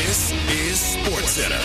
This is SportsCenter.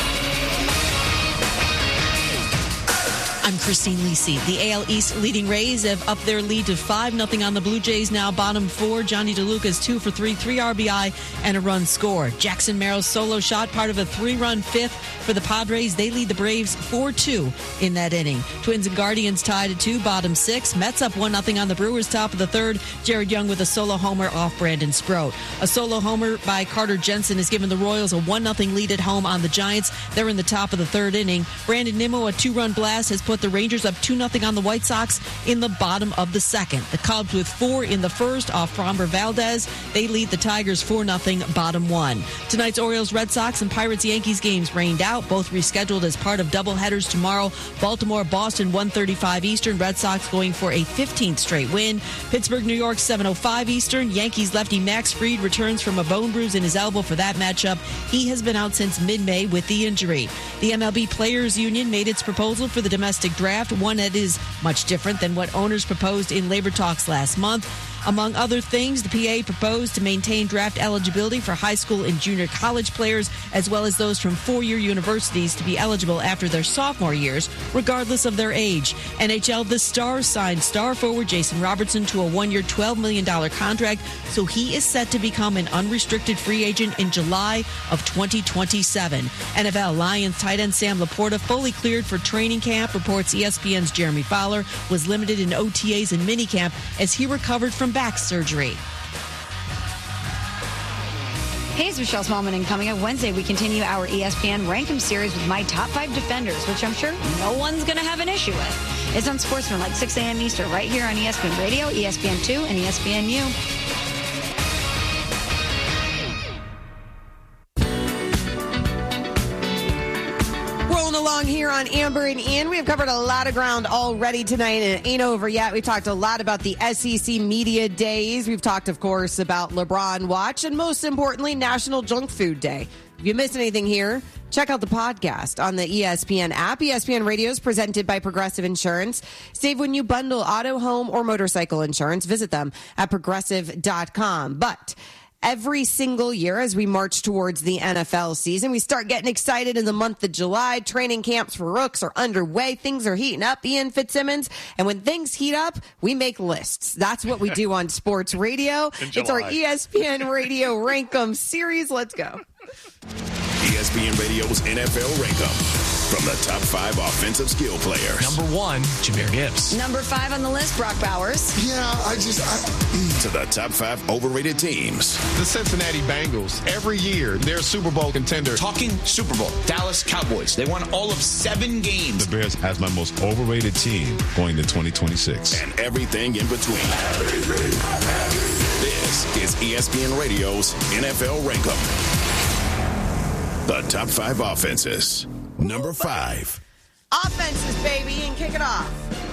I'm Christine Lisi. The AL East leading Rays have upped their lead to 5-0 on the Blue Jays, now bottom 4. Johnny DeLuca's 2 for 3 RBI, and a run scored. Jackson Merrill's solo shot, part of a 3-run fifth for the Padres. They lead the Braves 4-2 in that inning. Twins and Guardians tied at 2, bottom 6. Mets up 1-0 on the Brewers, top of the third. Jared Young with a solo homer off Brandon Sproat. A solo homer by Carter Jensen has given the Royals a 1-0 lead at home on the Giants. They're in the top of the third inning. Brandon Nimmo, a 2-run blast, has put the Rangers up 2-0 on the White Sox in the bottom of the second. The Cubs with 4 in the first off Framber Valdez. They lead the Tigers 4-0, bottom 1. Tonight's Orioles, Red Sox, and Pirates-Yankees games rained out, both rescheduled as part of doubleheaders tomorrow. Baltimore, Boston, 1:35 Eastern. Red Sox going for a 15th straight win. Pittsburgh, New York, 7:05 Eastern. Yankees lefty Max Fried returns from a bone bruise in his elbow for that matchup. He has been out since mid-May with the injury. The MLB Players Union made its proposal for the domestic draft, one that is much different than what owners proposed in labor talks last month. Among other things, the PA proposed to maintain draft eligibility for high school and junior college players, as well as those from four-year universities to be eligible after their sophomore years, regardless of their age. NHL, the Stars signed star forward Jason Robertson to a one-year, $12 million contract, so he is set to become an unrestricted free agent in July of 2027. NFL, Lions tight end Sam Laporta fully cleared for training camp, reports ESPN's Jeremy Fowler, was limited in OTAs and minicamp as he recovered from back surgery. Hey, it's Michelle Smallman, and coming up Wednesday, we continue our ESPN Rank 'em series with my top 5 defenders, which I'm sure no one's going to have an issue with. It's on Sportsman, like 6 a.m. Eastern, right here on ESPN Radio, ESPN2, and ESPNU. Along here on Amber and Ian. We have covered a lot of ground already tonight, and it ain't over yet. We've talked a lot about the SEC Media Days. We've talked, of course, about LeBron Watch, and most importantly, National Junk Food Day. If you missed anything here, check out the podcast on the ESPN app. ESPN Radio is presented by Progressive Insurance. Save when you bundle auto, home, or motorcycle insurance. Visit them at progressive.com. But every single year as we march towards the NFL season, we start getting excited in the month of July. Training camps for rooks are underway. Things are heating up. Ian Fitzsimmons. And when things heat up, we make lists. That's what we do on sports radio. It's our ESPN Radio Rank 'em series. Let's go. ESPN Radio's NFL Rank 'em. From the top 5 offensive skill players. Number 1, Jahmyr Gibbs. Number 5 on the list, Brock Bowers. To the top 5 overrated teams. The Cincinnati Bengals. Every year, they're a Super Bowl contender. Talking Super Bowl, Dallas Cowboys. They won all of 7 games. The Bears has my most overrated team going to 2026. And everything in between. This is ESPN Radio's NFL Rank 'em. The top 5 offenses. Number 5. Offenses, baby, and kick it off.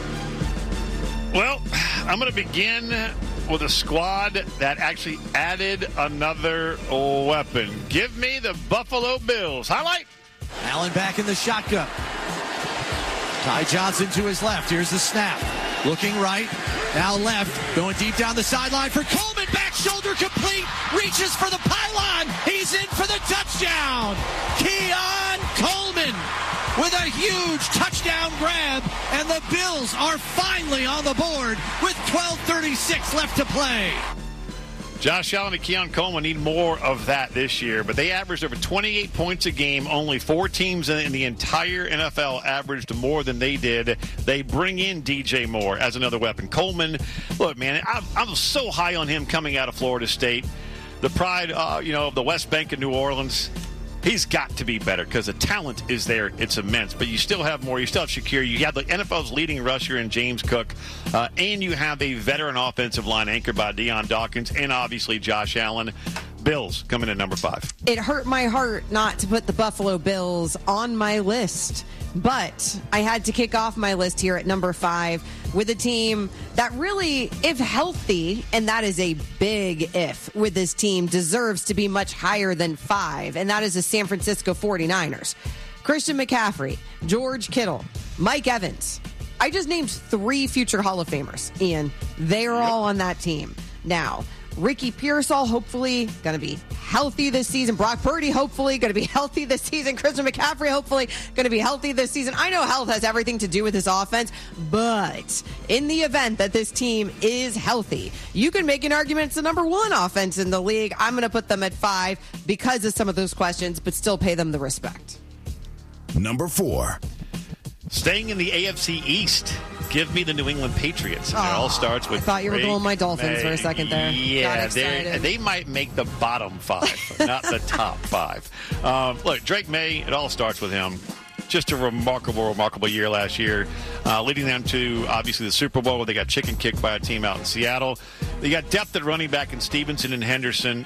Well, I'm going to begin with a squad that actually added another weapon. Give me the Buffalo Bills. Highlight. Allen back in the shotgun. Ty Johnson to his left. Here's the snap. Looking right. Now left. Going deep down the sideline for Coleman. Back shoulder complete. Reaches for the pylon. He's in for the touchdown. Keon Coleman with a huge touchdown grab. And the Bills are finally on the board with 12:36 left to play. Josh Allen and Keon Coleman need more of that this year, but they averaged over 28 points a game. Only 4 teams in the entire NFL averaged more than they did. They bring in DJ Moore as another weapon. Coleman, look, man, I'm so high on him coming out of Florida State. The pride, of the West Bank of New Orleans. He's got to be better because the talent is there. It's immense. But you still have more. You still have Shakir. You have the NFL's leading rusher in James Cook. And you have a veteran offensive line anchored by Deion Dawkins and obviously Josh Allen. Bills coming in number 5. It hurt my heart not to put the Buffalo Bills on my list, but I had to kick off my list here at number 5 with a team that really, if healthy, and that is a big if with this team, deserves to be much higher than 5, and that is the San Francisco 49ers. Christian McCaffrey, George Kittle, Mike Evans. I just named 3 future Hall of Famers, Ian. They're all on that team. Now, Ricky Pearsall, hopefully going to be healthy this season. Brock Purdy, hopefully going to be healthy this season. Christian McCaffrey, hopefully going to be healthy this season. I know health has everything to do with this offense, but in the event that this team is healthy, you can make an argument it's the number one offense in the league. I'm going to put them at 5 because of some of those questions, but still pay them the respect. Number 4. Staying in the AFC East, give me the New England Patriots. And it all starts with I thought you were going my Dolphins for a second there. Yeah, they might make the bottom 5, not the top 5. Look, Drake May, it all starts with him. Just a remarkable year last year, leading them to, obviously, the Super Bowl where they got chicken kicked by a team out in Seattle. They got depth at running back in Stevenson and Henderson.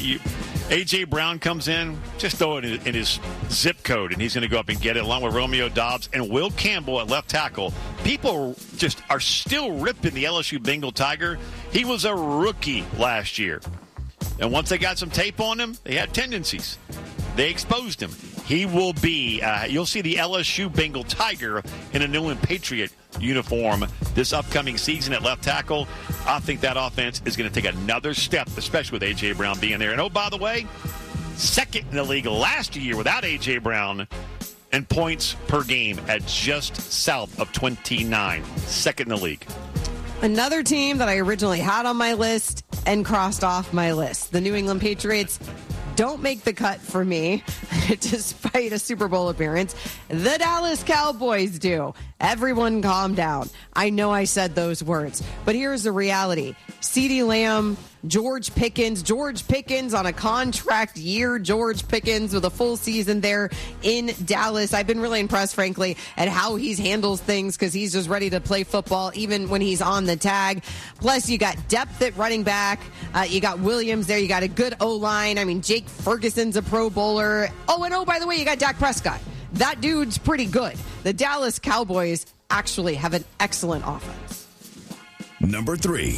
A.J. Brown comes in, just throw it in his zip code, and he's going to go up and get it, along with Romeo Doubs and Will Campbell at left tackle. People just are still ripping the LSU Bengal Tiger. He was a rookie last year. And once they got some tape on him, they had tendencies. They exposed him. He will be, you'll see the LSU Bengal Tiger in a New England Patriot uniform this upcoming season at left tackle. I think that offense is going to take another step, especially with A.J. Brown being there. And, oh, by the way, second in the league last year without A.J. Brown in points per game at just south of 29. Second in the league. Another team that I originally had on my list and crossed off my list, the New England Patriots, don't make the cut for me, despite a Super Bowl appearance. The Dallas Cowboys do. Everyone calm down. I know I said those words, but here's the reality. CeeDee Lamb, George Pickens on a contract year. George Pickens with a full season there in Dallas. I've been really impressed, frankly, at how he handles things because he's just ready to play football even when he's on the tag. Plus, you got depth at running back. You got Williams there. You got a good O-line. I mean, Jake Ferguson's a Pro Bowler. Oh, by the way, you got Dak Prescott. That dude's pretty good. The Dallas Cowboys actually have an excellent offense. Number 3.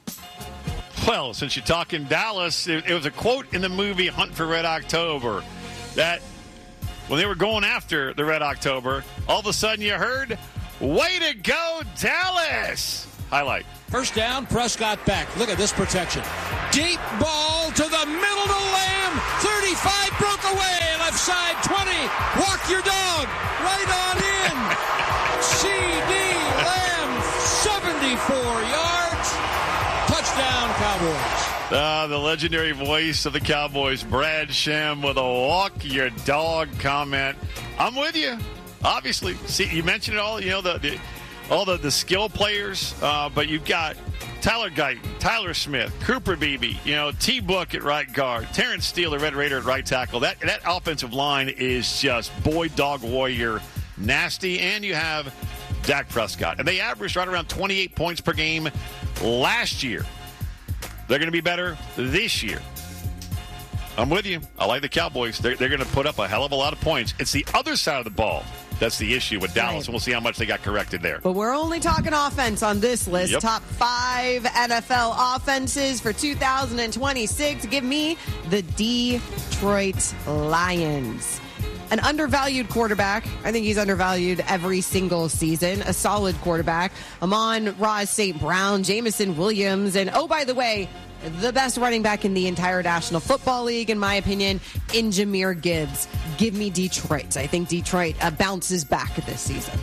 Well, since you're talking Dallas, it was a quote in the movie Hunt for Red October that when they were going after the Red October, all of a sudden you heard, "Way to go, Dallas!" Highlight. First down, Prescott back. Look at this protection. Deep ball to the middle to Lamb. 35 broke away. Left side 20. Walk your dog. Right on in. C.D. Lamb, 74 yards. Touchdown, Cowboys. The legendary voice of the Cowboys, Brad Shem, with a walk your dog comment. I'm with you. Obviously, see, you mentioned it all. You know all the skill players, but you've got Tyler Guyton, Tyler Smith, Cooper Beebe, T. Book at right guard, Terrence Steele, the Red Raider at right tackle. That offensive line is just boy, dog, warrior, nasty. And you have Dak Prescott. And they averaged right around 28 points per game last year. They're going to be better this year. I'm with you. I like the Cowboys. They're going to put up a hell of a lot of points. It's the other side of the ball that's the issue with Dallas, right. And we'll see how much they got corrected there. But we're only talking offense on this list. Yep. Top 5 NFL offenses for 2026. Give me the Detroit Lions. An undervalued quarterback. I think he's undervalued every single season. A solid quarterback. Amon-Ra St. Brown, Jameson Williams, and oh, by the way, the best running back in the entire National Football League, in my opinion, in Jahmyr Gibbs. Give me Detroit. I think Detroit bounces back this season.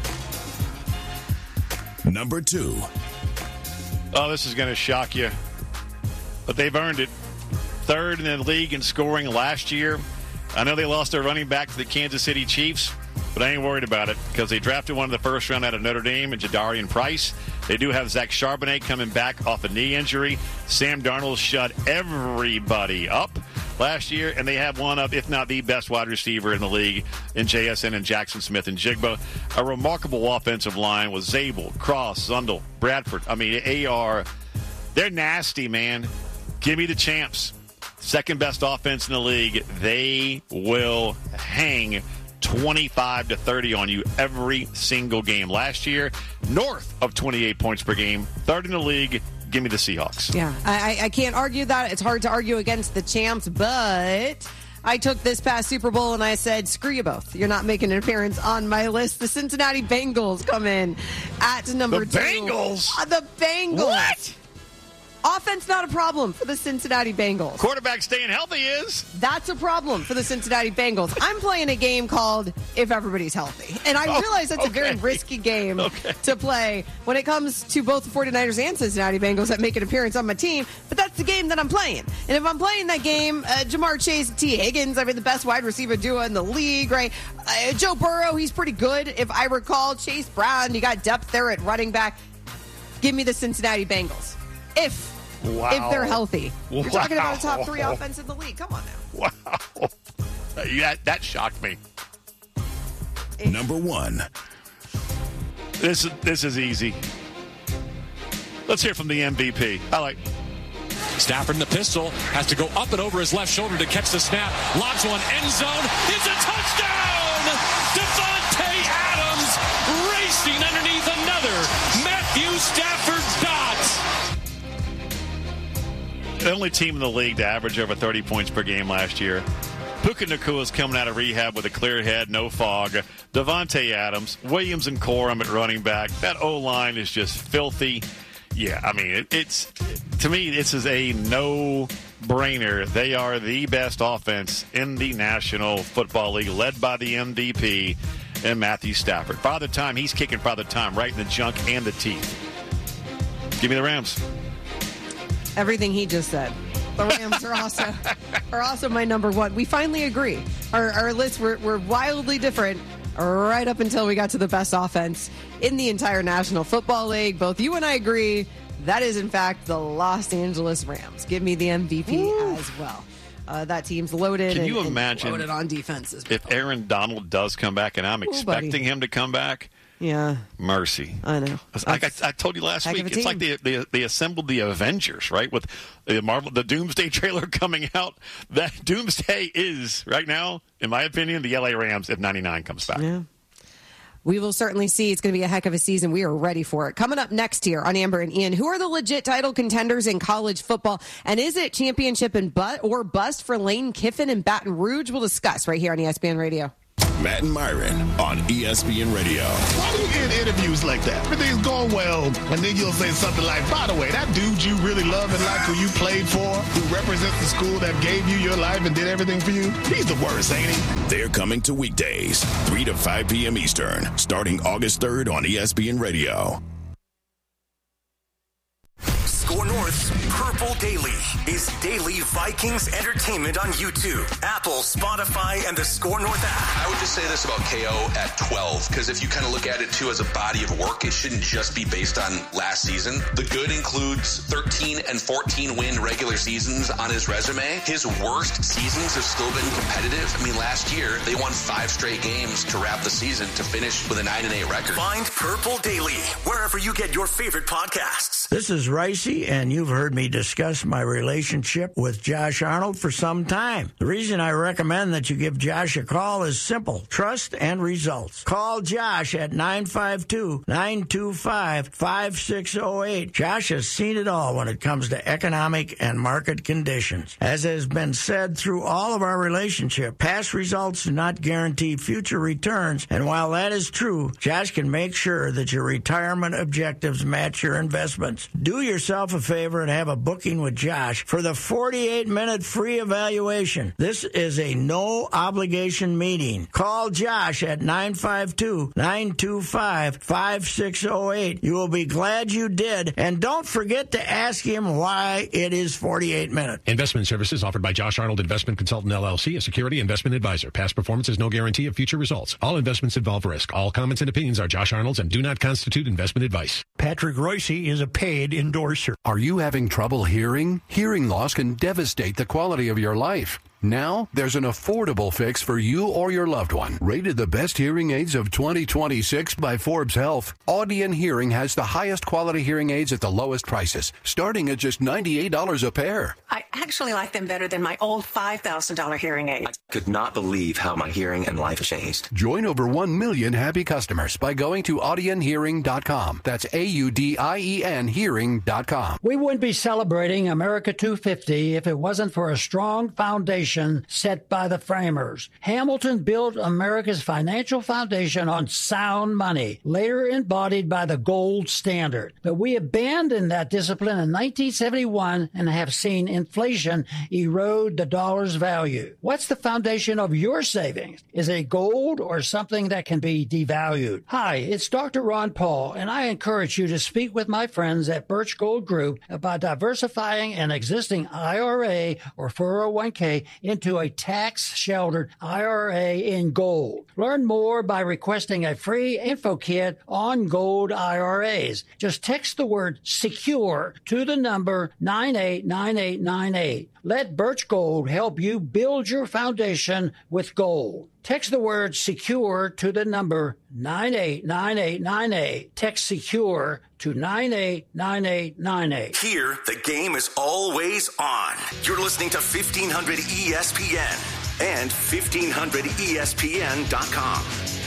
Number 2. Oh, this is going to shock you, but they've earned it. Third in the league in scoring last year. I know they lost their running back to the Kansas City Chiefs, but I ain't worried about it because they drafted one in the first round out of Notre Dame and Jadarian Price. They do have Zach Charbonnet coming back off a knee injury. Sam Darnold shut everybody up last year, and they have one of, if not the best wide receiver in the league in JSN and Jackson Smith and Jigba. A remarkable offensive line with Zabel, Cross, Zundel, Bradford. I mean, they're nasty, man. Give me the champs. Second best offense in the league. They will hang 25-30 on you every single game. Last year, north of 28 points per game. Third in the league. Give me the Seahawks. Yeah, I can't argue that. It's hard to argue against the champs, but I took this past Super Bowl and I said, screw you both. You're not making an appearance on my list. The Cincinnati Bengals come in at number 2. The Bengals? The Bengals. What? Offense, not a problem for the Cincinnati Bengals. Quarterback staying healthy is. That's a problem for the Cincinnati Bengals. I'm playing a game called If Everybody's Healthy. And I realize that's a very risky game to play when it comes to both the 49ers and Cincinnati Bengals that make an appearance on my team. But that's the game that I'm playing. And if I'm playing that game, Jamar Chase, T. Higgins, I mean, the best wide receiver duo in the league, right? Joe Burrow, he's pretty good. If I recall, Chase Brown, you got depth there at running back. Give me the Cincinnati Bengals. If they're healthy. You're talking about a top 3 offense in the league. Come on now. Wow. That shocked me. Number 1. This is easy. Let's hear from the MVP. I like Stafford in the pistol. Has to go up and over his left shoulder to catch the snap. Lobs one, end zone. It's a touchdown! Davante Adams racing underneath another Matthew Stafford dot. the only team in the league to average over 30 points per game last year. Puka Nakua's coming out of rehab with a clear head, no fog. Davante Adams, Williams and Corum at running back. That O-line is just filthy. Yeah, I mean, it's to me, this is a no-brainer. They are the best offense in the National Football League, led by the MVP and Matthew Stafford. Father Time, he's kicking Father Time right in the junk and the teeth. Give me the Rams. Everything he just said. The Rams are also my number one. We finally agree. Our lists were wildly different right up until we got to the best offense in the entire National Football League. Both you and I agree that is, in fact, the Los Angeles Rams. Give me the MVP as well. That team's loaded. Can you imagine loaded on defense as well. if Aaron Donald does come back, and I'm expecting him to come back? Yeah. Mercy. I know. Like I told you last week, it's like they assembled the Avengers, right? With the Doomsday trailer coming out. That Doomsday is, right now, in my opinion, the LA Rams if 99 comes back. Yeah. We will certainly see. It's going to be a heck of a season. We are ready for it. Coming up next here on Amber and Ian, who are the legit title contenders in college football? And is it championship or bust for Lane Kiffin and Baton Rouge? We'll discuss right here on ESPN Radio. Matt and Myron on ESPN Radio. Why do you get interviews like that? Everything's going well, and then you'll say something like, by the way, that dude you really love and like who you played for, who represents the school that gave you your life and did everything for you, he's the worst, ain't he? They're coming to weekdays, 3 to 5 p.m. Eastern, starting August 3rd on ESPN Radio. Score North's Purple Daily is daily Vikings entertainment on YouTube, Apple, Spotify, and the Score North app. I would just say this about KO at 12, because if you kind of look at it, too, as a body of work, it shouldn't just be based on last season. The good includes 13 and 14 win regular seasons on his resume. His worst seasons have still been competitive. I mean, last year, they won 5 straight games to wrap the season to finish with a 9-8 record. Find Purple Daily wherever you get your favorite podcasts. This is Ricey, and you've heard me discuss my relationship with Josh Arnold for some time. The reason I recommend that you give Josh a call is simple: trust and results. Call Josh at 952-925-5608. Josh has seen it all when it comes to economic and market conditions. As has been said through all of our relationship, past results do not guarantee future returns, and while that is true, Josh can make sure that your retirement objectives match your investments. Do yourself a favor and have a booking with Josh for the 48-minute free evaluation. This is a no-obligation meeting. Call Josh at 952-925-5608. You will be glad you did, and don't forget to ask him why it is 48 minutes. Investment services offered by Josh Arnold Investment Consultant, LLC, a security investment advisor. Past performance is no guarantee of future results. All investments involve risk. All comments and opinions are Josh Arnold's and do not constitute investment advice. Patrick Royce is a paid endorser. Are you having trouble hearing? Hearing loss can devastate the quality of your life. Now, there's an affordable fix for you or your loved one. Rated the best hearing aids of 2026 by Forbes Health, Audion Hearing has the highest quality hearing aids at the lowest prices, starting at just $98 a pair. I actually like them better than my old $5,000 hearing aid. I could not believe how my hearing and life changed. Join over 1 million happy customers by going to audionhearing.com. That's AUDIEN hearing.com. We wouldn't be celebrating America 250 if it wasn't for a strong foundation foundation set by the framers. Hamilton built America's financial foundation on sound money, later embodied by the gold standard. But we abandoned that discipline in 1971 and have seen inflation erode the dollar's value. What's the foundation of your savings? Is it gold or something that can be devalued? Hi, it's Dr. Ron Paul, and I encourage you to speak with my friends at Birch Gold Group about diversifying an existing IRA or 401k into a tax-sheltered IRA in gold. Learn more by requesting a free info kit on gold IRAs. Just text the word SECURE to the number 989898. Let Birch Gold help you build your foundation with gold. Text the word SECURE to the number 989898. Text SECURE to 989898. Here, the game is always on. You're listening to 1500 ESPN and 1500ESPN.com.